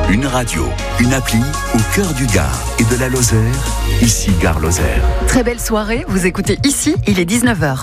Une radio, une appli au cœur du Gard et de la Lozère, ici Gare Lozère. Très belle soirée, vous écoutez ici, il est 19h.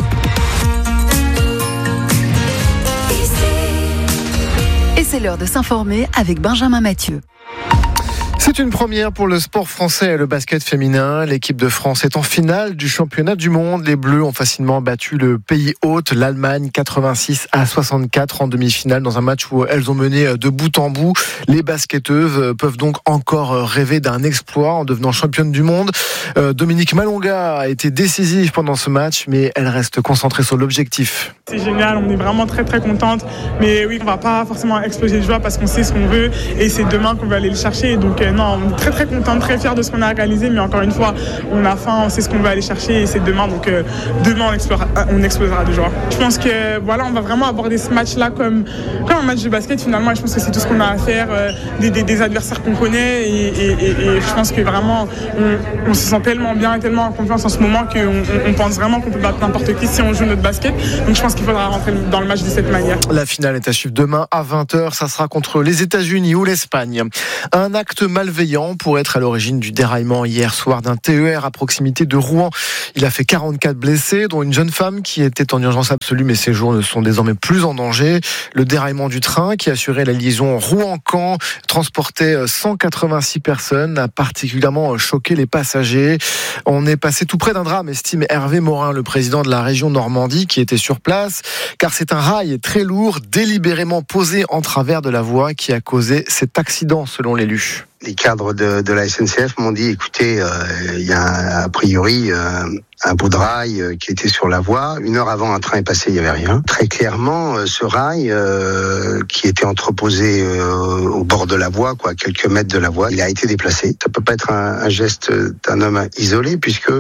Et c'est l'heure de s'informer avec Benjamin Mathieu. C'est une première pour le sport français et le basket féminin. L'équipe de France est en finale du championnat du monde. Les Bleus ont facilement battu le pays hôte, l'Allemagne, 86-64 en demi-finale dans un match où elles ont mené de bout en bout. Les basketteuses peuvent donc encore rêver d'un exploit en devenant championne du monde. Dominique Malonga a été décisive pendant ce match, mais elle reste concentrée sur l'objectif. C'est génial, on est vraiment très très contente. Mais oui, on va pas forcément exploser de joie parce qu'on sait ce qu'on veut et c'est demain qu'on va aller le chercher. Donc non, on est très très contente, très fiers de ce qu'on a réalisé. Mais encore une fois, on a faim, on sait ce qu'on va aller chercher et c'est demain. Donc demain on explosera de joie. Je pense que voilà, on va vraiment aborder ce match-là comme un match de basket finalement. Et je pense que c'est tout ce qu'on a à faire, des adversaires qu'on connaît et je pense que vraiment on se sent tellement bien et tellement en confiance en ce moment qu'on pense vraiment qu'on peut battre n'importe qui si on joue notre basket. Donc je pense qu'il faudra rentrer dans le match de cette manière. La finale est à suivre demain à 20h. Ça sera contre les États-Unis ou l'Espagne. Un acte malveillant pourrait être à l'origine du déraillement hier soir d'un TER à proximité de Rouen. Il a fait 44 blessés, dont une jeune femme qui était en urgence absolue, mais ses jours ne sont désormais plus en danger. Le déraillement du train qui assurait la liaison Rouen-Caen transportait 186 personnes, a particulièrement choqué les passagers. On est passé tout près d'un drame, estime Hervé Morin, le président de la région Normandie, qui était sur place, car c'est un rail très lourd, délibérément posé en travers de la voie qui a causé cet accident, selon l'élu. Les cadres de la SNCF m'ont dit, écoutez, il y a a priori un bout de rail qui était sur la voie. 1 heure avant, un train est passé, il n'y avait rien. Très clairement, ce rail qui était entreposé au bord de la voie, quelques mètres de la voie, il a été déplacé. Ça peut pas être un geste d'un homme isolé, puisque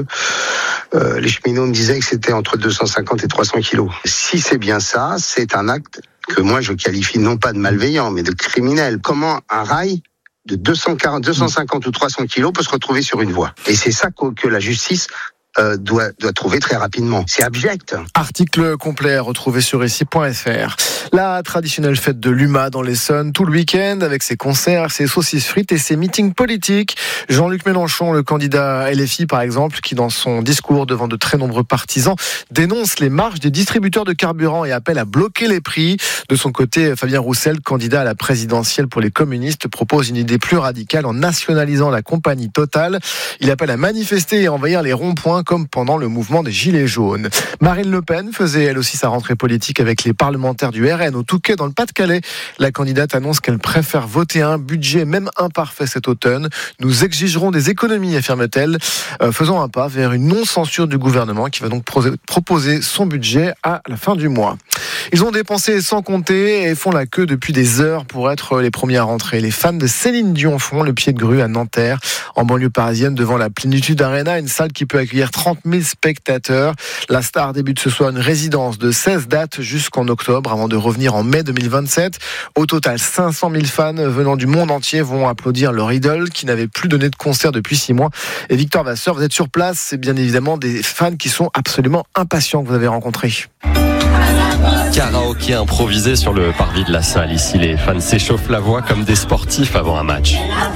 les cheminots me disaient que c'était entre 250 et 300 kilos. Si c'est bien ça, c'est un acte que moi je qualifie non pas de malveillant, mais de criminel. Comment un rail de 250 ou 300 kilos peut se retrouver sur une voie? Et c'est ça que la justice doit trouver très rapidement. C'est abject. Article complet retrouvé sur ici.fr. La traditionnelle fête de l'UMA dans l'Essonne tout le week-end avec ses concerts, ses saucisses frites et ses meetings politiques. Jean-Luc Mélenchon, le candidat LFI par exemple, qui dans son discours devant de très nombreux partisans dénonce les marges des distributeurs de carburant et appelle à bloquer les prix. De son côté, Fabien Roussel, candidat à la présidentielle pour les communistes, propose une idée plus radicale en nationalisant la compagnie Total. Il appelle à manifester et à envahir les ronds-points comme pendant le mouvement des Gilets jaunes. Marine Le Pen faisait elle aussi sa rentrée politique avec les parlementaires du RN au Touquet dans le Pas-de-Calais. La candidate annonce qu'elle préfère voter un budget même imparfait cet automne. Nous exigerons des économies, affirme-t-elle, faisant un pas vers une non-censure du gouvernement qui va donc proposer son budget à la fin du mois. Ils ont dépensé sans compter et font la queue depuis des heures pour être les premiers à rentrer. Les fans de Céline Dion font le pied de grue à Nanterre, en banlieue parisienne, devant la Plénitude Arena, une salle qui peut accueillir 30 000 spectateurs. La star débute ce soir une résidence de 16 dates jusqu'en octobre, avant de revenir en mai 2027. Au total, 500 000 fans venant du monde entier vont applaudir leur idole, qui n'avait plus donné de concert depuis 6 mois. Et Victor Vasseur, vous êtes sur place, c'est bien évidemment des fans qui sont absolument impatients que vous avez rencontrés. Karaoké improvisé sur le parvis de la salle. Ici, les fans s'échauffent la voix comme des sportifs avant un match.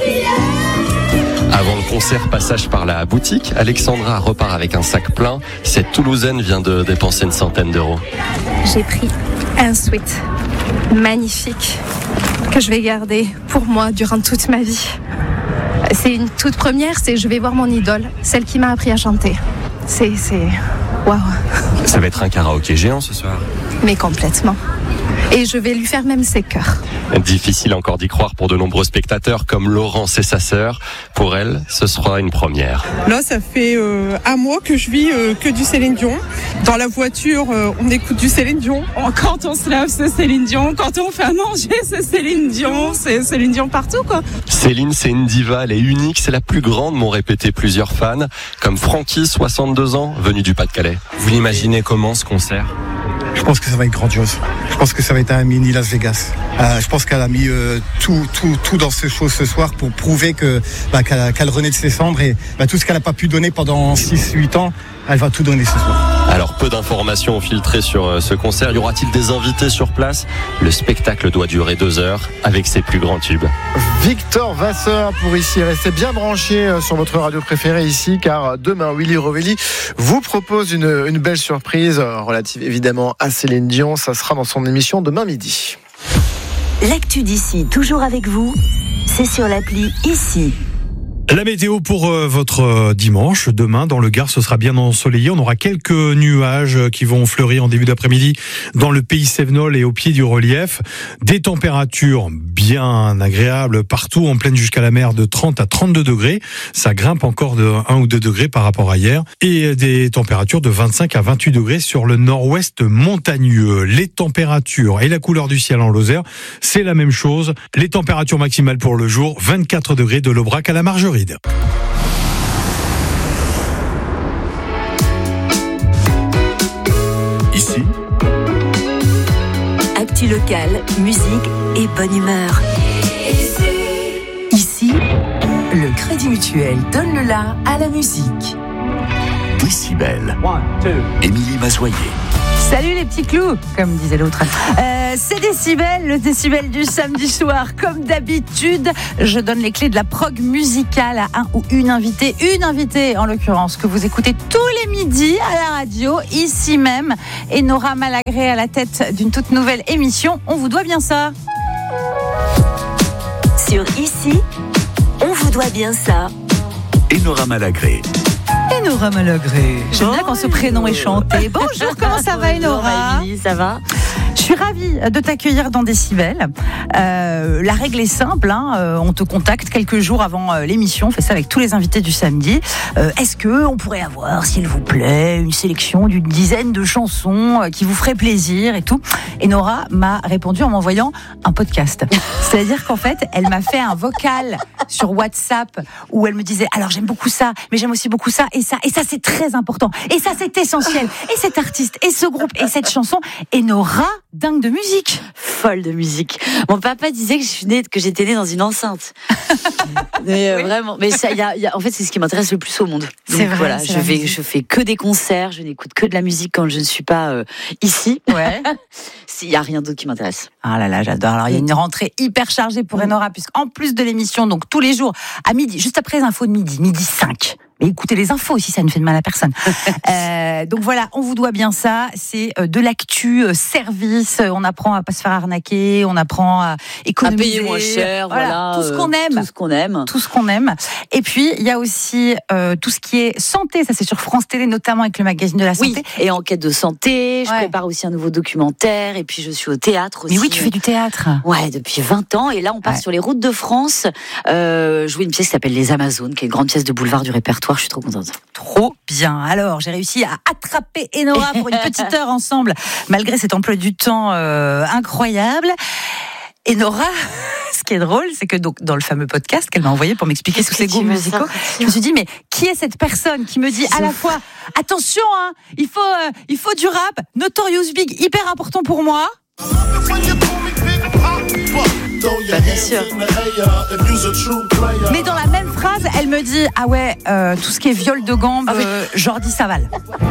Avant le concert, passage par la boutique. Alexandra repart avec un sac plein. Cette Toulousaine vient de dépenser une centaine d'euros. J'ai pris un sweat magnifique que je vais garder pour moi durant toute ma vie. C'est une toute première, c'est je vais voir mon idole, celle qui m'a appris à chanter. C'est waouh. Ça va être un karaoké géant ce soir. Mais complètement. Et je vais lui faire même ses chœurs. Difficile encore d'y croire pour de nombreux spectateurs comme Laurence et sa sœur. Pour elle, ce sera une première. Là, ça fait un mois que je vis que du Céline Dion. Dans la voiture, on écoute du Céline Dion. Quand on se lave, c'est Céline Dion. Quand on fait à manger, c'est Céline Dion. C'est Céline Dion partout, quoi. Céline, c'est une diva, elle est unique, c'est la plus grande, m'ont répété plusieurs fans. Comme Francky, 62 ans, venu du Pas-de-Calais. Vous l'imaginez comment ce concert ? Je pense que ça va être grandiose. Je pense que ça va être un mini Las Vegas. Je pense qu'elle a mis tout dans ce show ce soir pour prouver qu'elle renaît de ses cendres et tout ce qu'elle n'a pas pu donner pendant 6-8 ans, elle va tout donner ce soir. Alors, peu d'informations ont filtré sur ce concert. Y aura-t-il des invités sur place? Le spectacle doit durer 2 heures avec ses plus grands tubes. Victor Vasseur pour ici. Restez bien branchés sur votre radio préférée ici, car demain, Willy Rovelli vous propose une belle surprise relative évidemment à Céline Dion. Ça sera dans son émission demain midi. L'actu d'ici, toujours avec vous, c'est sur l'appli Ici. La météo pour votre dimanche. Demain, dans le Gard, ce sera bien ensoleillé. On aura quelques nuages qui vont fleurir en début d'après-midi dans le pays cévenol et au pied du relief. Des températures bien agréables partout, en plaine jusqu'à la mer, de 30 à 32 degrés. Ça grimpe encore de 1 ou 2 degrés par rapport à hier. Et des températures de 25 à 28 degrés sur le nord-ouest montagneux. Les températures et la couleur du ciel en Lozère, c'est la même chose. Les températures maximales pour le jour, 24 degrés de l'Aubrac à la Margeride. Ici, Actu locale, musique et bonne humeur. Ici, le Crédit Mutuel donne le la à la musique. Décibel. Émilie Mazoyer. Salut les petits clous, comme disait l'autre. C'est Décibel, le Décibel du samedi soir. Comme d'habitude, je donne les clés de la prog musicale à un ou une invitée en l'occurrence, que vous écoutez tous les midis à la radio, ici même. Et Nora Malagré à la tête d'une toute nouvelle émission. On vous doit bien ça. Sur Ici, on vous doit bien ça. Et Nora Malagré. Enora Malagré. J'aime bien quand ce prénom est chanté. Bonjour, comment ça va Enora? Émilie, ça va? Je suis ravie de t'accueillir dans Décibel. La règle est simple, on te contacte quelques jours avant l'émission, on fait ça avec tous les invités du samedi. Est-ce qu'on pourrait avoir, s'il vous plaît, une sélection d'une dizaine de chansons qui vous ferait plaisir et tout? Et Nora m'a répondu en m'envoyant un podcast. C'est-à-dire qu'en fait, elle m'a fait un vocal sur WhatsApp où elle me disait, alors j'aime beaucoup ça, mais j'aime aussi beaucoup ça, et ça c'est très important, et ça c'est essentiel, et cet artiste, et ce groupe, et cette chanson. Et Nora, dingue de musique. Folle de musique. Mon papa disait que j'étais née dans une enceinte. Mais oui. Vraiment. Mais ça, en fait, c'est ce qui m'intéresse le plus au monde. Donc, c'est vrai. Voilà, je fais que des concerts, je n'écoute que de la musique quand je ne suis pas ici. Ouais. Il n'y a rien d'autre qui m'intéresse. Ah là là, j'adore. Alors, il y a une rentrée hyper chargée pour Enora, puisqu'en plus de l'émission, donc tous les jours, à midi, juste après les infos de midi 5. Mais écoutez les infos aussi, ça ne fait de mal à personne. Donc voilà, on vous doit bien ça. C'est de l'actu service. On apprend à pas se faire arnaquer, on apprend à économiser, à payer moins cher, voilà, tout ce qu'on aime, tout ce qu'on aime. Et puis il y a aussi tout ce qui est santé. Ça c'est sur France Télé, notamment avec le magazine de la santé. Oui, et enquête de santé. Je prépare aussi un nouveau documentaire. Et puis je suis au théâtre aussi. Mais oui, tu fais du théâtre. Ouais, depuis 20 ans. Et là, on part sur les routes de France. Jouer une pièce qui s'appelle Les Amazones, qui est une grande pièce de boulevard du répertoire. Je suis trop contente. Trop bien. Alors, j'ai réussi à attraper Enora pour une petite heure ensemble, malgré cet emploi du temps incroyable. Enora, ce qui est drôle, c'est que donc, dans le fameux podcast qu'elle m'a envoyé pour m'expliquer tous ses goûts musicaux, je me suis dit, mais qui est cette personne qui me dit à la fois, attention, il faut du rap, Notorious Big, hyper important pour moi. Bah, bien sûr. Mais dans la même phrase, elle me dit, ah ouais, tout ce qui est viol de gambe, Jordi Saval.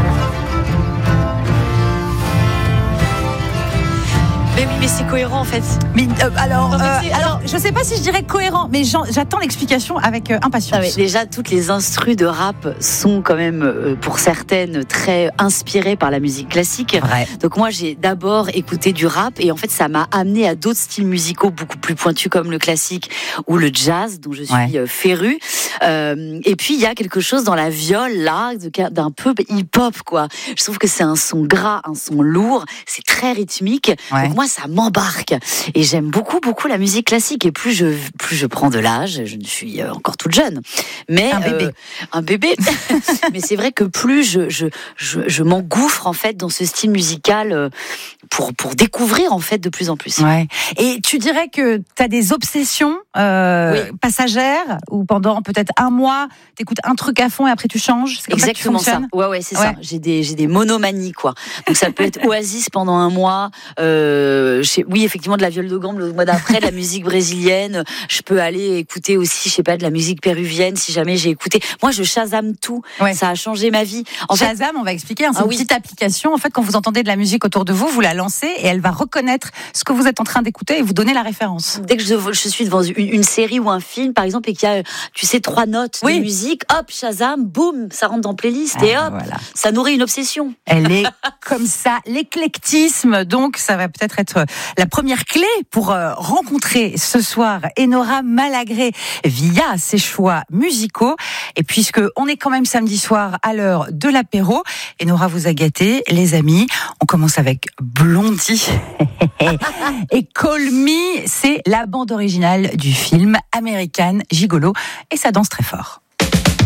Mais c'est cohérent en fait. Mais alors, je sais pas si je dirais cohérent, mais j'attends l'explication avec impatience. Ah ouais, déjà, toutes les instrus de rap sont quand même, pour certaines, très inspirées par la musique classique. Ouais. Donc moi, j'ai d'abord écouté du rap et en fait, ça m'a amené à d'autres styles musicaux beaucoup plus pointus comme le classique ou le jazz, dont je suis férue. Et puis, il y a quelque chose dans la viole là, d'un peu hip-hop quoi. Je trouve que c'est un son gras, un son lourd, c'est très rythmique. Ouais. Donc moi, ça m'embarque et j'aime beaucoup la musique classique. Et plus je prends de l'âge, je ne suis encore toute jeune, mais un bébé. Mais c'est vrai que plus je m'engouffre en fait dans ce style musical pour découvrir en fait de plus en plus. Ouais. Et tu dirais que tu as des obsessions passagères ou pendant peut-être un mois, t'écoutes un truc à fond et après tu changes. C'est comme exactement ça. Ouais, c'est ça. J'ai des monomanies quoi. Donc ça peut être Oasis pendant un mois. oui, effectivement, de la viole de gambe le mois d'après, de la musique brésilienne. Je peux aller écouter aussi, je sais pas, de la musique péruvienne si jamais j'ai écouté. Moi, je Shazam tout. Ouais. Ça a changé ma vie. Shazam, on va expliquer. C'est une petite application. En fait, quand vous entendez de la musique autour de vous, vous la lancez et elle va reconnaître ce que vous êtes en train d'écouter et vous donner la référence. Dès que je suis devant une série ou un film, par exemple, et qu'il y a, tu sais, 3 notes de musique, hop, Shazam, boum, ça rentre dans playlist et hop, ça nourrit une obsession. Elle est comme ça, l'éclectisme. Donc, ça va peut-être être la première clé pour rencontrer ce soir Enora Malagré via ses choix musicaux. Et puisque on est quand même samedi soir à l'heure de l'apéro, Enora vous a gâté, les amis. On commence avec Blondie. Et Call Me, c'est la bande originale du film American Gigolo. Et ça danse très fort.